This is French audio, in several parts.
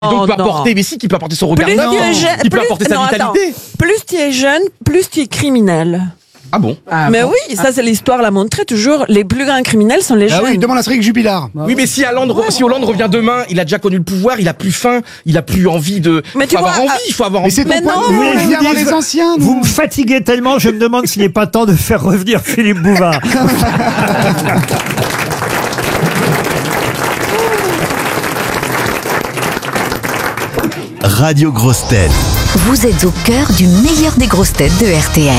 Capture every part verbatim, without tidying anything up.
Et donc, Oh, peut non. apporter, mais si, qui peut apporter son regard Plus neuf, tu es jeune, il peut plus- apporter sa non, attends. vitalité. Plus tu es jeune, plus tu es criminel. Ah bon? mais oui, ça c'est l'histoire l'a montré toujours. Les plus grands criminels sont les Ah jeunes. oui, demande à Cédric Jubilard. Oui, mais si Hollande, si Hollande revient demain, il a déjà connu le pouvoir, il a plus faim, il a plus envie de. Mais il tu faut avoir vois, envie, il faut avoir Mais envie. c'est ton Mais point non, de vue, mais on je vient vous avant dis, les anciens. Vous nous. me fatiguez tellement, je me demande s'il n'est pas temps de faire revenir Philippe Bouvard. Radio Grosses Têtes. Vous êtes au cœur du meilleur des grosses têtes de R T L.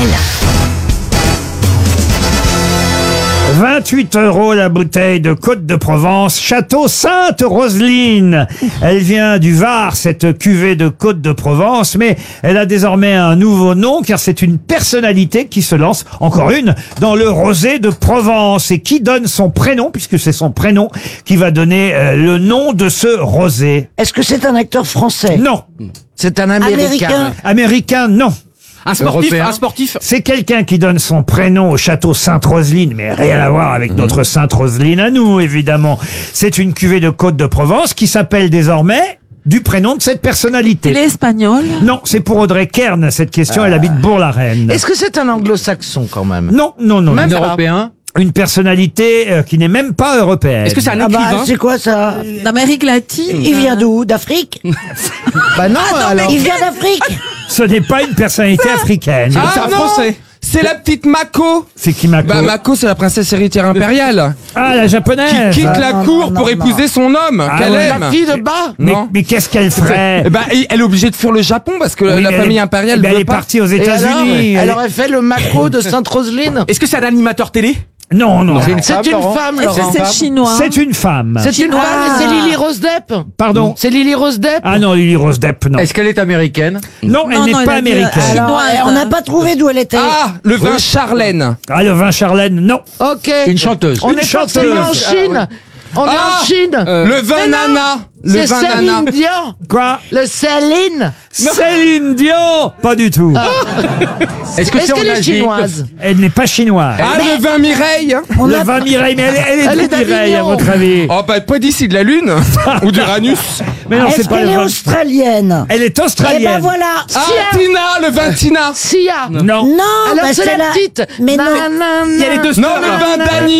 vingt-huit euros la bouteille de Côte de Provence, Château Sainte-Roseline. Elle vient du Var, cette cuvée de Côte de Provence, mais elle a désormais un nouveau nom car c'est une personnalité qui se lance, encore une, dans le rosé de Provence et qui donne son prénom, puisque c'est son prénom qui va donner euh, le nom de ce rosé. Est-ce que c'est un acteur français? Non. C'est un Américain. Américain. Américain, non. Un sportif, Européen. un sportif. C'est quelqu'un qui donne son prénom au château Sainte-Roseline, mais rien à voir avec notre Sainte-Roseline à nous, évidemment. C'est une cuvée de Côte de Provence qui s'appelle désormais du prénom de cette personnalité. Il est espagnol. Non, c'est pour Audrey Kern, cette question. Elle habite Bourg-la-Reine. Est-ce que c'est un anglo-saxon quand même? Non, non, non. Même non. pas. Européen. Une personnalité euh, qui n'est même pas européenne. Est-ce que c'est un Ah bah, écrivain? c'est quoi ça? D'Amérique latine. Il vient d'où? D'Afrique? Bah non, alors. Il vient d'Afrique? Ce n'est pas une personnalité africaine. Ah C'est un non, Français. c'est la petite Mako. C'est qui, Mako? Bah Mako, c'est la princesse héritière impériale Ah, la qui japonaise. quitte la non, cour non, pour non, épouser son homme Ah qu'elle ouais. aime. La fille de bas? Mais, Non. mais qu'est-ce qu'elle ferait? Eh ben, et- elle est obligée de fuir le Japon parce que Oui, la mais famille elle est- impériale eh ben, veut elle est pas. partie aux Et alors? États-Unis. Elle Elle- aurait fait le Mako de Sainte-Roseline? Est-ce que c'est un animateur télé? Non, non. C'est une femme, Est-ce Laurent. que c'est chinois? C'est une femme. C'est une Chinois. femme, et c'est Lily Rose Depp. Pardon. C'est Lily Rose Depp. Ah non, Lily Rose Depp, non. qu'elle est américaine? Non, elle Non, n'est non, pas il a dit, américaine. euh, Alors, Chinoise. on n'a pas trouvé d'où elle était. Ah, le vin Charlène. Ah, le vin Charlène, non. Ok. Une chanteuse. On Une est forcément en chanteuse. Chine. On est Ah, en Chine. Le vin Mais non, Nana. Le C'est vin Nana. Céline Dion. Quoi? Le Céline. Céline Dion? Pas du tout. Est-ce que Est-ce c'est en qu'elle est Asie? chinoise? Elle n'est pas chinoise. Ah, le vin Mireille. On Le a- vin Mireille, mais elle, elle est Elle d'où, est Mireille, à d'Avignon. votre avis? Oh, bah, pas d'ici, de la Lune. Ou d'Uranus. Mais non, Est-ce c'est pas qu'elle le est vin. australienne? Elle est Eh australienne. ben voilà. Ah, Sia. Tina, le vin Tina. Sia. Non. Non, Alors bah, c'est la petite. Mais non. Il y a les deux Non, stars, le là. vin Dani.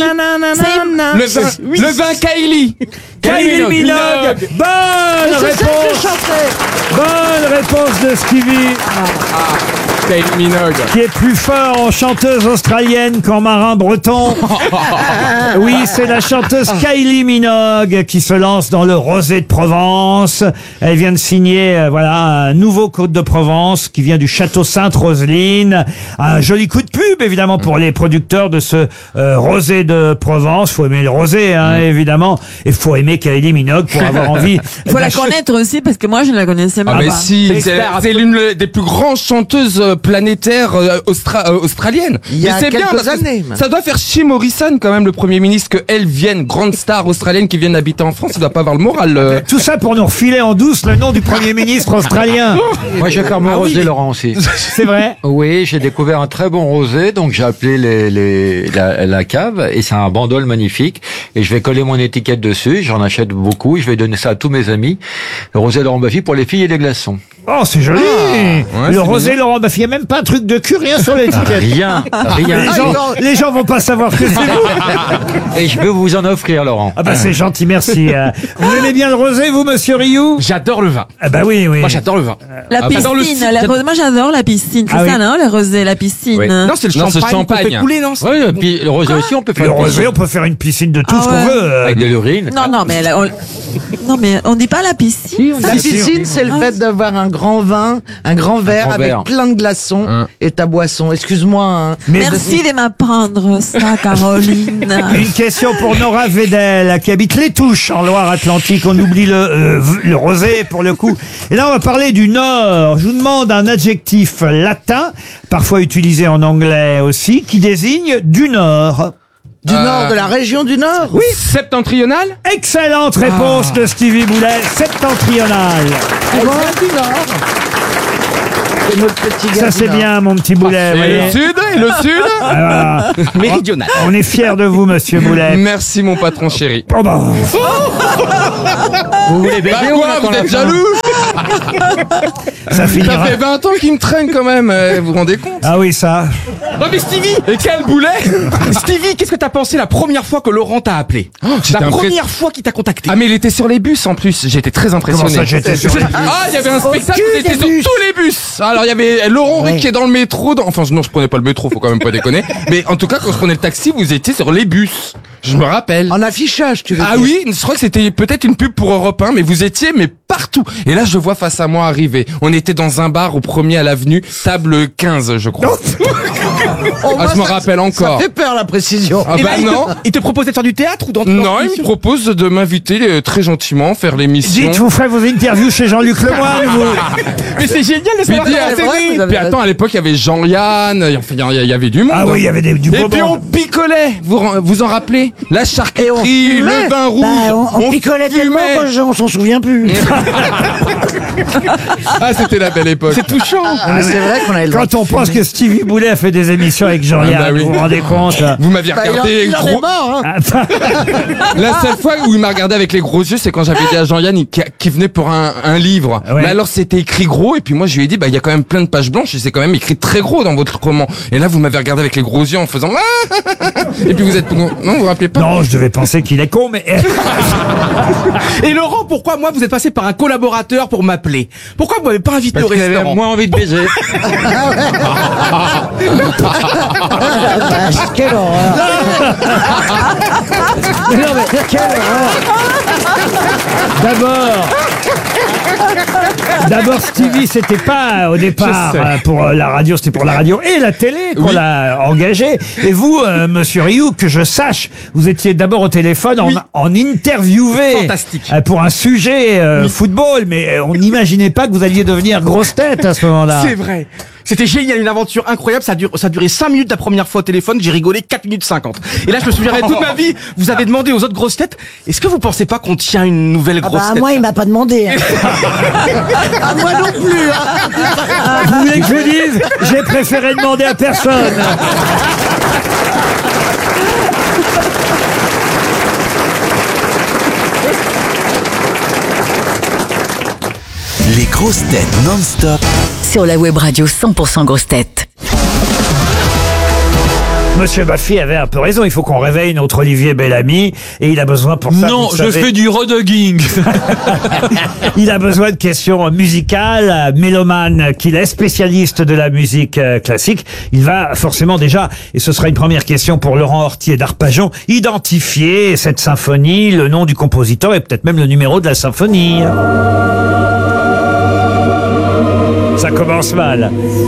Le vin, le vin Kylie. Kylie Minogue. Bonne C'est ça que je réponse. chantais. Bonne réponse de Stevie, Kylie Minogue. qui est plus fort en chanteuse australienne qu'en marin breton. Oui, c'est la chanteuse Kylie Minogue qui se lance dans le rosé de Provence. Elle vient de signer, euh, voilà, un nouveau Côte de Provence qui vient du château Sainte-Roseline. Un joli coup de pub, évidemment, pour les producteurs de ce euh, rosé de Provence. Faut aimer le rosé, hein, évidemment. Et faut aimer Kylie Minogue pour avoir envie. Il faut la d'acheter- connaître aussi parce que moi je ne la connaissais Ah, même mais pas. si, C'est c'est expert. c'est l'une des plus grandes chanteuses euh, planétaires euh, austra- euh, australiennes. Il y a mais c'est bien quelques parce que années, ça doit faire chier Morrison quand même, le Premier ministre, que elle vienne, grande star australienne qui vienne habiter en France, il doit pas avoir le moral. euh. Tout ça pour nous refiler en douce le nom du Premier ministre australien. Moi, j'ai faire mon rosé, Laurent, aussi. C'est vrai? Oui, j'ai découvert un très bon rosé, donc j'ai appelé les, les, la, la cave, et c'est un bandol magnifique, et je vais coller mon étiquette dessus, j'en achète beaucoup, et je vais donner ça à tous mes amis. Le rosé Laurent Baffy pour les filles et les glaçons. Oh, c'est joli! ouais, Le c'est rosé Laurent Baffy, il n'y a même pas un truc de cul, rien sur l'étiquette. Rien, rien. Les gens, les gens vont pas savoir que c'est vous. Et je peux vous en offrir, Laurent. Ah bah c'est gentil, merci. Euh, Vous aimez bien le rosé, vous, monsieur Rioux? J'adore le vin. Ah bah oui, oui. Moi, j'adore le vin. La Ah, bah, dans le piscine, site, la il y a- rose- moi j'adore la piscine, c'est Ah ça oui. non, le rosé, la piscine. Oui. Non, c'est le Non, c'est champagne, qu'on champagne. fait couler, non? Oui, et puis le rosé aussi, on peut faire Le une rosé, piscine. on peut faire une piscine de tout Ah ce qu'on ouais. veut. euh. Avec de l'urine. Non, non, mais la, on, non, mais on dit pas la piscine. La piscine, c'est le fait d'avoir un grand vin, un grand verre grand avec verre. plein de glaçons Hein. et ta boisson. Excuse-moi. Hein. Mais Merci de m'apprendre ça, Caroline. une question pour Nora Vedel, qui habite Les Touches, en Loire-Atlantique. On oublie le, euh, v- le rosé, pour le coup. Et là, on va parler du Nord. Je vous demande un adjectif latin, parfois utilisé en anglais aussi, qui désigne du Nord. Du Nord, de la région du Nord. Oui, septentrional. Excellente réponse de Stevie Boulet, septentrional. Elle vient du Nord. C'est notre petit gars Ça, du c'est Nord. bien, mon petit Boulet. vous Et voyez. le sud et le sud. Ah, voilà. Méridional. On est fiers de vous, monsieur Boulet. Merci mon patron chéri. Oh bah, Vous voulez bébé Bah ou on quoi, attend vous la êtes fin jaloux? ça Ça finira. fait vingt ans qu'il me traîne quand même, euh, vous vous rendez compte? Ah oui, ça. Non mais Stevie, Et quel boulet! Stevie, qu'est-ce que t'as pensé la première fois que Laurent t'a appelé? j'étais La impré- première fois qu'il t'a contacté. Ah mais il était sur les bus en plus, j'ai été très impressionné. Comment ça, j'étais sur les bus? Ah, il y avait un spectacle cul où il était des sur bus. tous les bus. Alors il y avait Laurent Ouais. Ruquier dans le métro, dans... enfin non je prenais pas le métro, faut quand même pas déconner. Mais en tout cas quand je prenais le taxi, vous étiez sur les bus. Je me rappelle. En affichage, tu veux Ah dire. oui, je crois que c'était peut-être une pub pour Europe un, mais vous étiez mais partout. Et là je vois face à moi arriver. On était dans un bar au premier à l'avenue, table quinze je crois. Oh, Ah, moi, je me ça- rappelle encore. Ça fait peur la précision. Ah Et bah là, il, non. te, il te proposait de faire du théâtre ou dans Non, il me propose de m'inviter euh, très gentiment, faire l'émission. Dites, vous ferez vos interviews chez Jean-Luc Lemoyne, vous. Mais c'est génial de Puis, savoir dis, comment c'est c'est vrai, né. vous avez Puis attends, à l'époque, il y avait Jean-Yann, enfin, il y, il y avait du monde. Ah oui, il y avait des, du Et beau puis on monde. picolait, vous ren- vous en rappelez? La charcuterie, le vin rouge. Bah, on, on picolait tellement fumait. qu'on s'en souvient plus. Ah, c'était la belle époque. C'est touchant. Ah, mais c'est vrai qu'on avait le droit Quand on de pense fumer. que Stevie Boulet a fait des émissions avec Jean-Yann, Ah bah oui. vous vous rendez compte? Vous m'aviez Bah, il en- regardé il en est gros. mort, hein. Ah, La seule fois où il m'a regardé avec les gros yeux, c'est quand j'avais dit à Jean-Yann il- qui, qui venait pour un, un livre. Ouais. Mais alors c'était écrit gros et puis moi je lui ai dit bah il y a quand même plein de pages blanches et c'est quand même écrit très gros dans votre roman. Et là vous m'avez regardé avec les gros yeux en faisant et puis vous êtes non vous vous rappelez pas? non, je devais penser qu'il est con, mais Et Laurent, pourquoi moi vous êtes passé par un collaborateur pour m'appeler? Pourquoi vous m'avez pas invité Parce au qu'il avait restaurant? moins envie de baiser. Ah, vache, quelle horreur. Mais non, mais quelle horreur. d'abord, d'abord Stevie, c'était pas au départ Je sais. euh, pour euh, la radio, c'était pour la radio et la télé qu'on Oui. l'a engagé. Et vous, euh, Monsieur Rioux, que je sache, vous étiez d'abord au téléphone en, Oui. en interviewé Fantastique. euh, pour un sujet euh, football, mais euh, on n'imaginait pas que vous alliez devenir grosse tête à ce moment-là. C'est vrai. C'était génial, une aventure incroyable. Ça a duré, ça a duré cinq minutes la première fois au téléphone. J'ai rigolé quatre minutes cinquante. Et là, je me souviendrai toute ma vie. Vous avez demandé aux autres grosses têtes, est-ce que vous pensez pas qu'on tient une nouvelle Ah grosse bah, tête? moi, il m'a pas demandé. Hein. Ah, moi non plus. Hein. Vous voulez que je dise? J'ai préféré demander à personne. Les grosses têtes non-stop. Sur la web radio cent pour cent grosses têtes. Monsieur Baffy avait un peu raison. Il faut qu'on réveille notre Olivier Bellamy. Et il a besoin pour ça. Non, vous je savez, fais du rodeguing. Il a besoin de questions musicales. Mélomane qu'il est, spécialiste de la musique euh, classique. Il va forcément déjà, et ce sera une première question pour Laurent Hortier d'Arpajon, identifier cette symphonie, le nom du compositeur et peut-être même le numéro de la symphonie. Ça commence mal.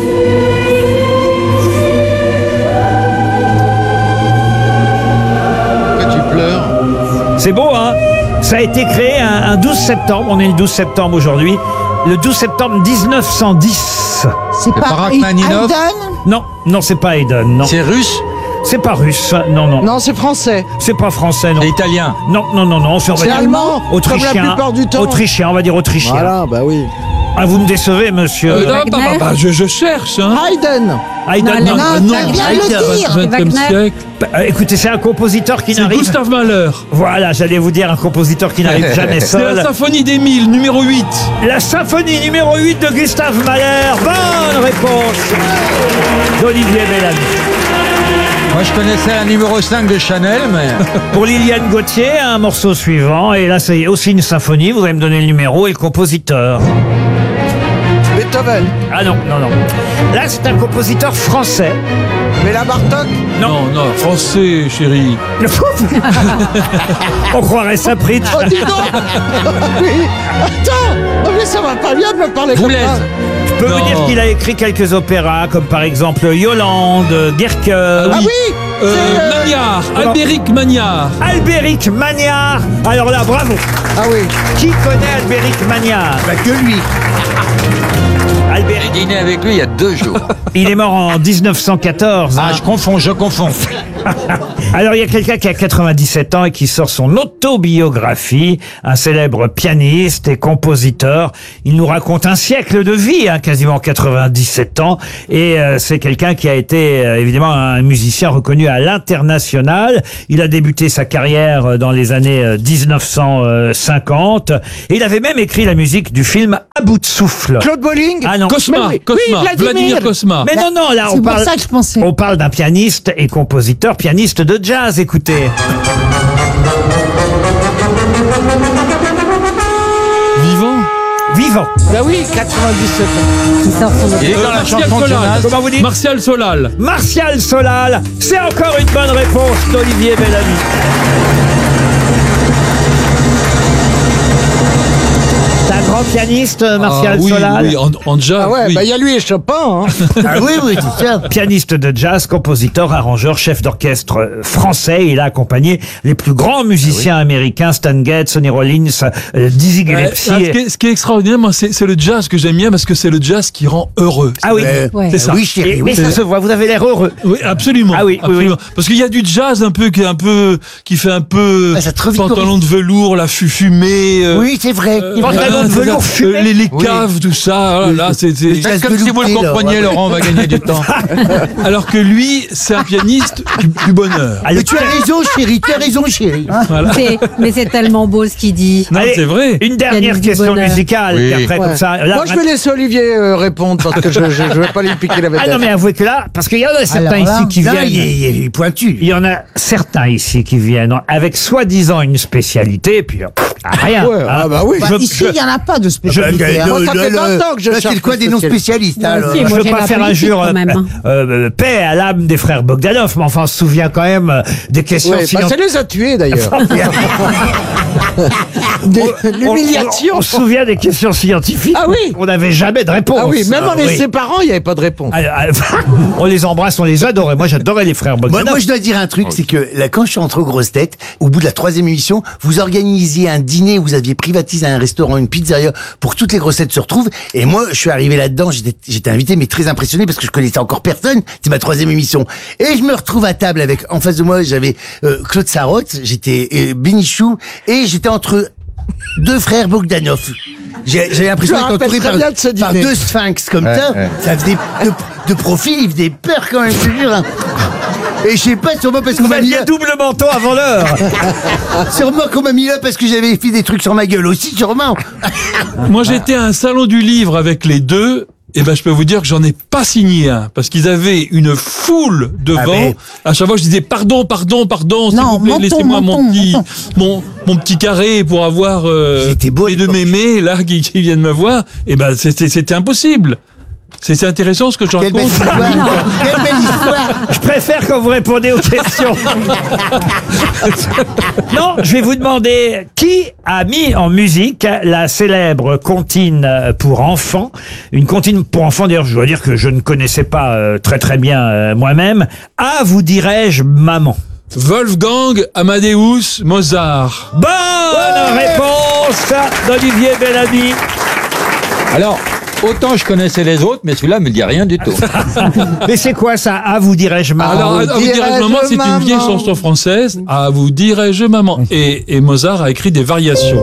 Pourquoi tu pleures? C'est beau, hein? Ça a été créé un, un douze septembre. On est le douze septembre aujourd'hui. Le douze septembre mille neuf cent dix. C'est pas pas Rachmaninov? Non, non, c'est pas Haydn, non. C'est russe? C'est pas russe, non, non. Non, c'est français. C'est pas français, non. C'est italien? Non, non, non, non. C'est on va C'est dire allemand, autrichien. comme la plupart du temps. Autrichien, on va dire autrichien. Voilà, bah oui. Ah, vous me décevez, monsieur. Euh, non, bah, bah, bah, je, je cherche. Hein. Haydn. Haydn, non. non, Ah, non, ça vient de Haydn, le dire. vingtième siècle. Euh, écoutez, c'est un compositeur qui C'est n'arrive. Gustave Mahler. Voilà, j'allais vous dire un compositeur qui n'arrive jamais C'est la seul. symphonie d'Émile, numéro huit. La symphonie numéro huit de Gustave Mahler. Bonne réponse d'Olivier Bellamy. Moi, je connaissais un numéro cinq de Chanel, mais... Pour Liliane Gauthier, un morceau suivant. Et là, c'est aussi une symphonie. Vous allez me donner le numéro et le compositeur. Beethoven. Ah non, non, non. Là, c'est un compositeur français. Béla Bartok. Non, non, français, chérie. On croirait ça, Pritch. Oh, dis donc. Oui. Attends. Oh, mais ça va pas bien de me parler comme Boulez. ça. Je peux vous Non. dire qu'il a écrit quelques opéras, comme par exemple Yolande, Guercœur, Ah oui. Euh, c'est, euh, Magnard, Albéric Magnard. Albéric Magnard. Alors là, bravo. Ah oui. Qui connaît Albéric Magnard? Bah que lui. Albéric. J'ai dîné avec lui il y a deux jours. Il est mort en dix-neuf cent quatorze. Ah, je confonds, je confonds. Alors, il y a quelqu'un qui a quatre-vingt-dix-sept ans et qui sort son autobiographie, un célèbre pianiste et compositeur. Il nous raconte un siècle de vie, hein, quasiment quatre-vingt-dix-sept ans, et euh, c'est quelqu'un qui a été euh, évidemment un musicien reconnu à l'international. Il a débuté sa carrière euh, dans les années euh, dix-neuf cent cinquante, et il avait même écrit la musique du film À bout de souffle. Claude Bolling. Ah non. Cosma, oui, Cosma, oui, Vladimir. Vladimir Cosma. Mais non, non, là, C'est on pour parle, ça que je pensais. on parle d'un pianiste et compositeur, pianiste de jazz, écoutez. Vivant. Vivant. Bah oui, quatre-vingt-dix-sept ans. Qui sort son Il est dans la Martial chanson de Solal. Jonas. Comment vous dites? Martial Solal. Martial Solal. C'est encore une bonne réponse d'Olivier Bellamy. C'est un grand pianiste, Martial Ah, oui, Solal. oui, en, en jazz. Ah ouais, oui. bah il y a lui et Chopin. Hein. Ah oui, oui, c'est ça. Pianiste de jazz, compositeur, arrangeur, chef d'orchestre euh, français. Il a accompagné les plus grands musiciens américains, Stan Getz, Sonny Rollins, euh, Dizzy Ouais, Gillespie. ce, qui est, ce qui est extraordinaire, moi, c'est c'est le jazz que j'aime bien parce que c'est le jazz qui rend heureux. Ah oui. Ouais. C'est ça. Oui, Et, chérie, mais oui. ça se voit, vous avez l'air heureux. Oui, absolument. Ah oui, oui, absolument. Parce qu'il y a du jazz un peu qui est un peu qui fait un peu Ah, ça te revit pantalon de velours, la fu- fumée. euh, Oui, c'est vrai. euh, Pantalon de c'est velours ça, fumé. euh, les, les Oui. caves, tout ça. Oh là, là, c'est c'est- jazz Comme si vous le velouté, là, compreniez, ouais. Laurent, on va gagner du temps. Alors que lui, c'est un pianiste du, du bonheur. Ah, le Mais tu as raison, chérie, tu as raison, chérie. Voilà. C'est- Mais c'est tellement beau ce qu'il dit. Non, Allez, c'est vrai. Une dernière Pianiste du question bonheur. musicale. Oui. Et après, comme Ouais. ça. là, Moi, je vais laisser Olivier euh, répondre parce que je, je, je vais pas lui piquer la vedette. Ah non, mais avouez que là, parce qu'il y en a certains Alors là, ici qui là, viennent. il est, il est pointu. Il y en a certains ici qui viennent avec soi-disant une spécialité, et puis euh, pff, rien. Ouais, hein. ah bah oui. Bah, Je- ici, il n'y en a pas de spécialité. hein. Moi, ça fait vingt ans que je Euh, cherche c'est quoi une des noms spécialité. spécialistes Moi alors aussi, Je moi, veux j'ai pas la faire politique, injure quand même, hein. euh, euh, paix à l'âme des frères Bogdanov, mais enfin on se souvient quand même euh, des questions Ouais, bah, ça scientifiques. les a tués d'ailleurs. Des- L'humiliation. On, on se souvient des questions scientifiques. Ah oui. On n'avait jamais de réponse. Ah oui, même en les oui. séparant, il n'y avait pas de réponse. Ah, ah, on les embrasse, on les adorait. Moi, j'adorais les frères Moi, Bogdanov. moi, je dois dire un truc, c'est que là, quand je suis rentré aux grosses têtes, au bout de la troisième émission, vous organisiez un dîner, vous aviez privatisé un restaurant, une pizzeria, pour que toutes les grosses têtes se retrouvent. Et moi, je suis arrivé là-dedans, j'étais, j'étais invité, mais très impressionné parce que je connaissais encore personne. C'est ma troisième émission. Et je me retrouve à table avec, en face de moi, j'avais euh, Claude Sarraute, j'étais euh, Bénichou, et j'étais entre deux frères Bogdanov. J'ai j'ai l'impression Je me d'être entouré rappelle très par, bien de ce par dîner. deux sphinx comme Ouais, ça. ouais. Ça faisait de, de profil, il faisait peur quand même, je te jure. hein. Et je sais pas, sûrement parce qu'on Vous m'a mis aviez là, double menton avant l'heure. sûrement qu'on m'a mis là parce que j'avais fait des trucs sur ma gueule aussi, sûrement. Moi, j'étais à un salon du livre avec les deux. Et ben, je peux vous dire que j'en ai pas signé un parce qu'ils avaient une foule devant. Ah ben. À chaque fois, je disais pardon, pardon, pardon, s'il Non, vous plaît, menton, laissez-moi mon menton, petit, menton. mon, mon petit carré pour avoir euh, J'étais beau à les deux l'époque. mémés là qui, qui viennent me voir. Et ben, c'était, c'était impossible. C'était intéressant ce que je Quelle belle raconte. histoire. Quelle belle histoire. Je préfère quand vous répondez aux questions. Non, je vais vous demander qui a mis en musique la célèbre comptine pour enfants. Une comptine pour enfants, d'ailleurs, je dois dire que je ne connaissais pas euh, très très bien euh, moi-même. Ah, vous dirais-je, maman. Wolfgang Amadeus Mozart. Bonne réponse d'Olivier Bellamy. Alors, autant je connaissais les autres, mais celui-là me dit rien du tout. Mais c'est quoi ça? Ah, vous dirais-je, maman. Alors, à, à vous dirais-je maman, c'est une maman. vieille chanson française. À vous dirais-je maman. Et, et Mozart a écrit des variations.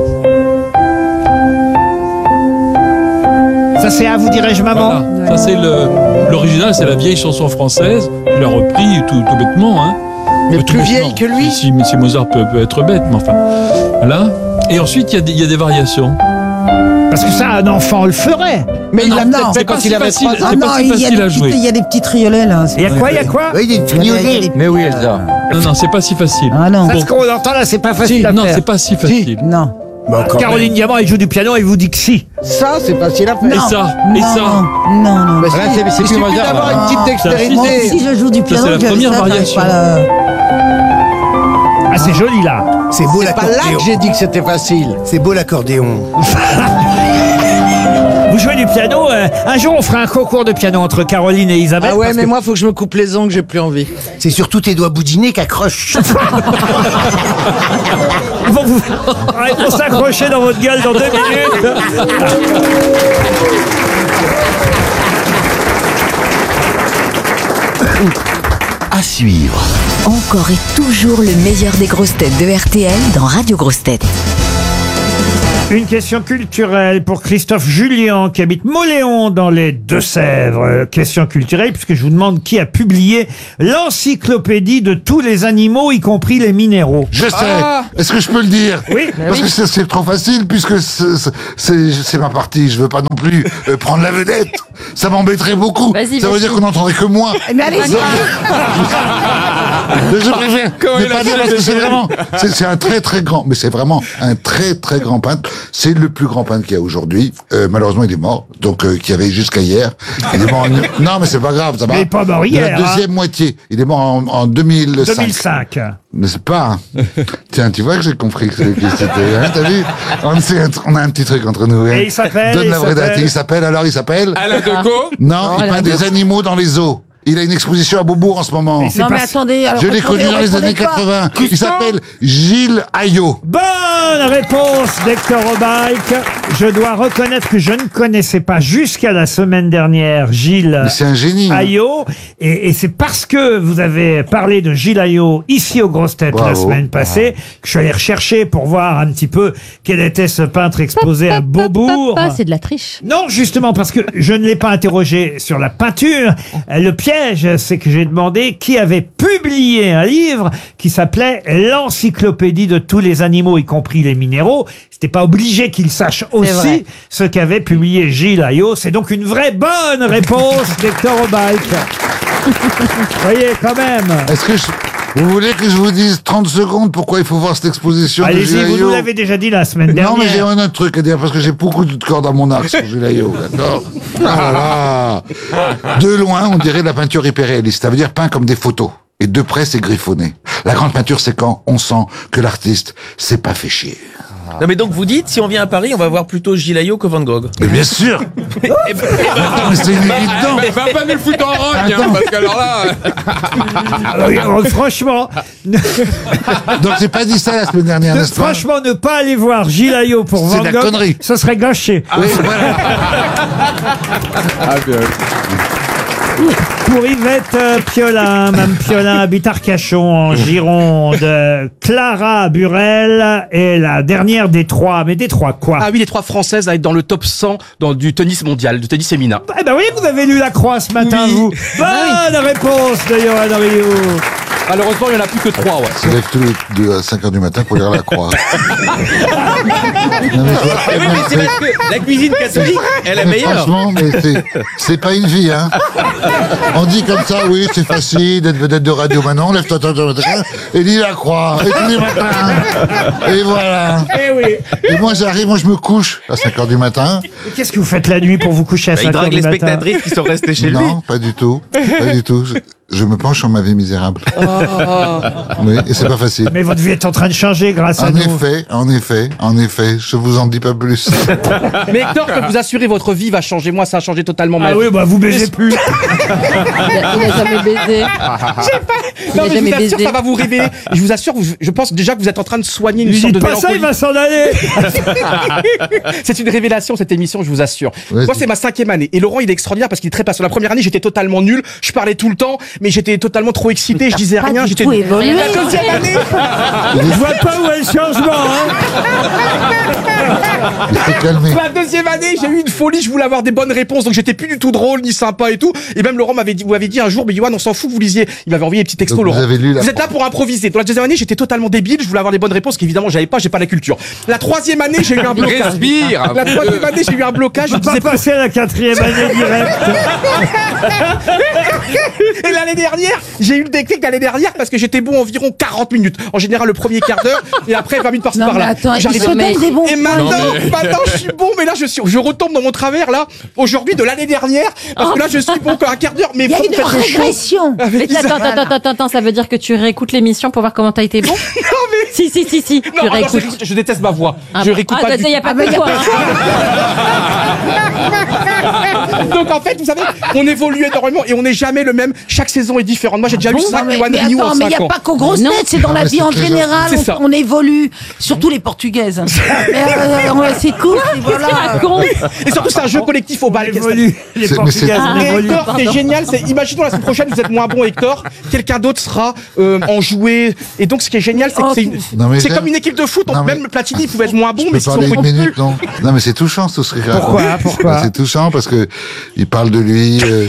Ça c'est à vous dirais-je, maman. Voilà. Ça, c'est le, l'original, c'est la vieille chanson française. Il l'a repris tout, tout bêtement, hein. Mais Tout plus bêtement. vieille que lui. Si, si, si Mozart peut, peut être bête, mais enfin. Voilà. Et ensuite, il y, a des- il y a des variations. Parce que ça, un enfant le ferait. Mais il l'a non, peut-être fait c'est pas quand si il avait facile. trois ans. C'est pas si il y a facile des à petites- jouer. il y a des petits triolets là. Il y a quoi, il y a quoi? Oui, des Il y a- il y a triolets. des- Mais oui, Elsa. Non, non, c'est pas si facile. Ah non. Parce qu'on entend là, c'est pas facile Si, à non, faire. c'est pas si facile. Non. Bon, quand Caroline même. Diamant, elle joue du piano, elle vous dit que si. Ça, c'est facile à faire. Et ça, et non, ça. Non, non. Bah, Là, si. c'est- c'est Il plus suffit Mozart, d'avoir là. une petite Ça, dextérité. Moi aussi, je joue du piano. c'est la je- première ça, j'arrive variation. pas à la- Ah, c'est joli là. C'est beau C'est pas là l'accordéon. que j'ai dit que c'était facile. C'est beau l'accordéon. Vous jouez du piano. euh, un jour, on fera un concours de piano entre Caroline et Isabelle. Ah ouais, parce mais que- moi, faut que je me coupe les ongles, j'ai plus envie. C'est surtout tes doigts boudinés qu'accrochent. Ils vont, vous... Ah, ils vont s'accrocher dans votre gueule dans deux minutes. À suivre. Encore et toujours le meilleur des grosses têtes de R T L dans Radio Grosses Têtes. Une question culturelle pour Christophe Julien qui habite Mauléon dans les Deux-Sèvres. Euh, Question culturelle puisque je vous demande qui a publié l'encyclopédie de tous les animaux, y compris les minéraux. Je sais. Ah. Est-ce que je peux le dire? Oui. Parce que c'est- c'est trop facile puisque c'est- c'est- c'est c'est ma partie. Je veux pas non plus euh, prendre la vedette. Ça m'embêterait beaucoup. Vas-y, Ça veut vas-y. dire qu'on n'entendrait que moi. Mais allez-y. Je préfère Comment ne il a pas fait dire parce le que c'est début vraiment, c'est c'est un très très grand, mais c'est vraiment un très très grand peintre. C'est le plus grand peintre qu'il y a aujourd'hui. Euh, malheureusement, il est mort, donc euh, qu'il y avait jusqu'à hier. Il est mort. En... Non, mais c'est pas grave, ça va. Il est pas mort De hier, La deuxième moitié. Il est mort en, en deux mille cinq. deux mille cinq. Mais c'est pas. Hein. Tiens, tu vois que j'ai compris que c'était. Hein, t'as vu on, sait, on a un petit truc entre nous. Hein. Et il s'appelle, Donne il la vraie s'appelle date. Il s'appelle alors. Il s'appelle. Alain Decaux. Non, il Alain peint des animaux dans les zoos. Il a une exposition à Beaubourg en ce moment. Mais c'est Non, pas- mais attendez. alors, Je l'ai répondez- connu dans les répondez années pas. quatre-vingts. Il s'appelle Gilles Ayot. Bonne réponse d'Hector Obaïk. Je dois reconnaître que je ne connaissais pas jusqu'à la semaine dernière Gilles Mais c'est un génie. hein. Ayot. Et, et c'est parce que vous avez parlé de Gilles Ayot ici aux Grosses Têtes la Bravo. semaine passée que je suis allé rechercher pour voir un petit peu quel était ce peintre exposé à Beaubourg. Ah, c'est de la triche. Non, justement, parce que je ne l'ai pas interrogé sur la peinture. Euh, Le piège, c'est que j'ai demandé qui avait publié un livre qui s'appelait L'encyclopédie de tous les animaux, y compris les minéraux. C'était pas obligé qu'il sache aussi vrai. ce qu'avait publié Gilles Ayot. C'est donc une vraie bonne réponse d'Hector Obaïk. Voyez, quand même. Est-ce que je... vous voulez que je vous dise trente secondes pourquoi il faut voir cette exposition de Allez-y, Gilles vous Ayot? nous l'avez déjà dit la semaine dernière. Non, mais j'ai un autre truc à dire parce que j'ai beaucoup de cordes à mon arc sur Gilles Ayot, d'accord? Ah là. De loin, on dirait de la peinture hyperréaliste. Ça veut dire peint comme des photos. Et de près, c'est griffonné. La grande peinture, c'est quand on sent que l'artiste s'est pas fait chier. Non mais donc vous dites, si on vient à Paris, on va voir plutôt Gilles Ayot que Van Gogh. Mais bien sûr. Eh ben, eh ben, Attends, mais c'est une évidence. Mais va pas nous le foutre en rock, hein, parce qu'alors là. Alors, euh, franchement, Donc j'ai pas dit ça la semaine dernière, n'est-ce pas? franchement, ne pas aller voir Gilles Ayot pour C'est Van de la Gogh, connerie. ce serait gâché. Oui, voilà. Ah, bien. Pour Yvette euh, Piolin, Mme Piolin habite Arcachon en Gironde. Euh, Clara Burel est la dernière des trois. Mais des trois quoi? Ah oui, les trois françaises à être dans le top cent dans du tennis mondial, du tennis féminin. Eh ben oui, vous avez lu la Croix ce matin, Oui. vous. Bonne réponse de Johan Rioux. Malheureusement, il n'y en a plus que trois, ouais. Se lève tous les deux à cinq heures du matin pour lire la croix. Non, mais je- eh oui, mais c'est parce que la cuisine catholique est la mais meilleure. franchement, mais c'est, c'est pas une vie, hein. On dit comme ça, oui, c'est facile d'être vedette de radio maintenant, lève-toi, toi, toi, toi, et lis la croix, et tous les matins. Et voilà. Eh oui. Et moi, j'arrive, moi, je me couche à cinq heures du matin. Et qu'est-ce que vous faites la nuit pour vous coucher à Bah, il cinq heures drague du les matin? spectatrices qui sont restées chez lui. Non, pas du tout. Pas du tout. Je, je me penche sur ma vie misérable. Oui, et c'est pas facile. Mais votre vie est en train de changer grâce à En nous. effet, en effet, en effet, je vous en dis pas plus. Mais Hector, je peux vous assurer, votre vie va changer. Moi, ça a changé totalement ma Ah vie. oui, bah vous baisez plus. Il a, il a jamais baisé. Il Non, a mais je jamais vous assure, baisé. ça va vous révéler. Je vous assure, vous- je pense déjà que vous êtes en train de soigner une Lui sorte dites de pas ça, il mélancolie. va s'en aller. C'est une révélation, cette émission, je vous assure. Ouais, Moi, c'est- c'est ma cinquième année. Et Laurent, il est extraordinaire parce qu'il est très patient. La première année, j'étais totalement nul. Je parlais tout le temps, mais j'étais totalement trop excité. Je disais Pas rien. du J'étais tout évolué. La deuxième année. Je vois pas où est le changement. Hein. Il faut calmer. La deuxième année, j'ai eu une folie. Je voulais avoir des bonnes réponses. Donc, j'étais plus du tout drôle, ni sympa et tout. Et même Laurent m'avait dit, vous m'avez dit un jour, mais Johan, on s'en fout que vous lisiez. Il m'avait envoyé des petits textos, Donc, vous Laurent. avez lu la- Vous êtes là pour improviser. Dans la deuxième année, j'étais totalement débile. Je voulais avoir des bonnes réponses qu'évidemment, j'avais pas. J'ai pas la culture. La troisième année, j'ai eu un blocage. Respire. La troisième année, j'ai eu un blocage. Je On va disais pas passer à la quatrième année direct. Et l'année dernière, j'ai eu le déclic l'année dernière parce que j'étais bon environ quarante minutes. En général, le premier quart d'heure et après vingt minutes par-ci Non, mais par-là. attends, il J'arrive se à- donne des bons Et points. maintenant, Non, mais- maintenant, je suis bon, mais là, je suis, je retombe dans mon travers, là, aujourd'hui, de l'année dernière, parce que là, je suis bon qu'un quart d'heure, mais Il y a faut une me faire des choses. régression. Avec Mais attends, Isabelle. attends, attends, attends, attends, ça veut dire que tu réécoutes l'émission pour voir comment t'as été bon? Si, si, si, si, Non, tu alors, réécoutes. je, je déteste ma voix. Ah, je réécoute ah, pas du il y a tout. pas Ah, bah, que y a toi, pas hein. Donc en fait, vous savez, on évolue énormément et on n'est jamais le même. Chaque saison est différente. Moi, j'ai déjà Bon, vu ça non, mais, One mais Rio en attends, mais il cinq n'y a ans. pas qu'aux grosses Non. têtes, c'est dans la mais vie c'est en très général, C'est ça. on, on évolue, surtout les Portugaises. Mais, euh, ouais, c'est cool, et voilà. Et surtout, c'est un jeu collectif au bal. On évolue. Les C'est- mais c'est- Portugaises, on Et évolue. Hector, c'est génial. C'est, imaginons la semaine prochaine, vous êtes moins bon, Hector. Quelqu'un d'autre sera euh, en jouet. Et donc, ce qui est génial, c'est que Oh, c'est, une- Non, mais c'est j'aime- comme une équipe de foot. Donc Non, mais- même Platini pouvait être moins bon, Je mais peux si on parler peut une minute, non Non, mais c'est touchant, tout ce qu'il raconte. Pourquoi Pourquoi Bah, c'est touchant parce que il parle de lui. Euh,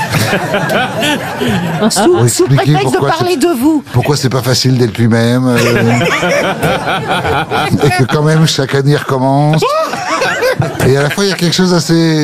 Sous, pour sous expliquer prétexte de pourquoi parler c'est- de vous. pourquoi c'est pas facile d'être lui-même. euh, et que quand même chaque année il recommence. Et à la fois il y a quelque chose assez